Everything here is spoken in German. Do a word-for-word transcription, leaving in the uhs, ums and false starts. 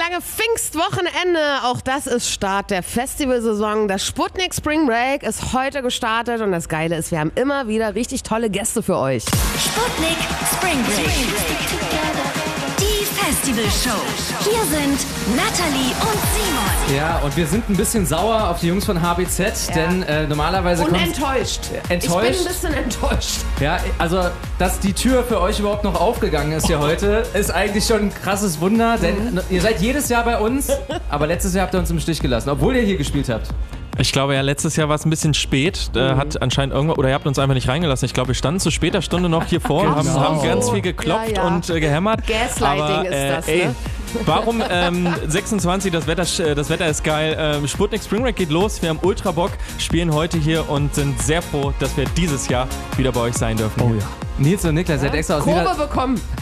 lange Pfingstwochenende. Auch das ist Start der Festivalsaison. Das Sputnik Spring Break ist heute gestartet und das Geile ist, wir haben immer wieder richtig tolle Gäste für euch. Sputnik Spring Break. Die Festivalshow. Hier sind Natalie und Simon. Ja, und wir sind ein bisschen sauer auf die Jungs von H B Z, Ja. denn äh, normalerweise Und kommt... enttäuscht. Enttäuscht? Ich bin ein bisschen enttäuscht. Ja, also, dass die Tür für euch überhaupt noch aufgegangen ist hier heute, ist eigentlich schon ein krasses Wunder, denn Mhm. ihr seid jedes Jahr bei uns, aber letztes Jahr habt ihr uns im Stich gelassen, obwohl ihr hier gespielt habt. Ich glaube ja, letztes Jahr war es ein bisschen spät, äh, Mhm. hat anscheinend irgendwo, oder ihr habt uns einfach nicht reingelassen. Ich glaube, wir standen zu später Stunde noch hier vor, haben, Genau. haben ganz viel geklopft Ja, ja. und äh, gehämmert. Gaslighting Aber, ist äh, das, ey, ne? Warum ähm, sechsundzwanzig, das Wetter, das Wetter ist geil. Ähm, Sputnik Spring Break geht los, wir haben ultra Bock, spielen heute hier und sind sehr froh, dass wir dieses Jahr wieder bei euch sein dürfen. Oh ja. Nils und Niklas seid extra aus Kurve Nieder- bekommen.